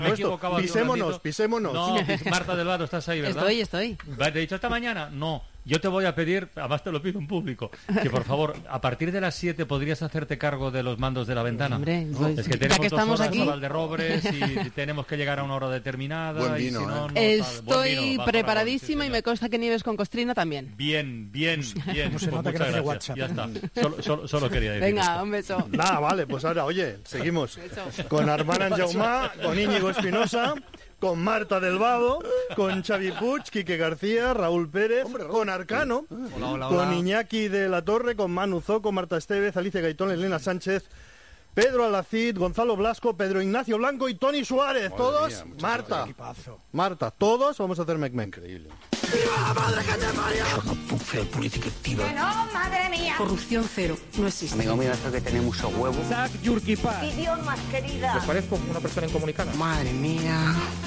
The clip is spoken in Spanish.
Me he equivocado aquí un ratito. Pisémonos. No, Marta del Vado, estás ahí, ¿verdad? Estoy. ¿Te he dicho esta mañana? No. Yo te voy a pedir, además te lo pido en público, que por favor, a partir de las 7 podrías hacerte cargo de los mandos de la ventana. Hombre, pues, es que tenemos ya que estamos 2 horas aquí a Valderrobres y tenemos que llegar a una hora determinada. Buen vino, y si no, no estoy buen vino, preparadísima sí, y me consta que Nieves con Costrina también. Bien. No se nota que no tiene WhatsApp. Ya está. Solo quería decir Venga, esto. un beso. Nada, vale, pues ahora, oye, seguimos con Armand Anjaumá, con Íñigo Espinosa, con Marta del Vado, con Xavi Puig, Quique García, Raúl Pérez, con Arcano, con Iñaki de la Torre, con Manu Zoco, Marta Estevez, Alicia Gaitón, Elena Sánchez, Pedro Alacid, Gonzalo Blasco, Pedro Ignacio Blanco y Tony Suárez. Todos, Marta, todos vamos a hacer mecmec. Increíble. No, madre mía. Corrupción cero, no existe. Amigo mío, esto que tiene mucho huevo. Zach Yurkipa. Idiomas, querida. ¿Les parezco una persona incomunicada? Madre mía.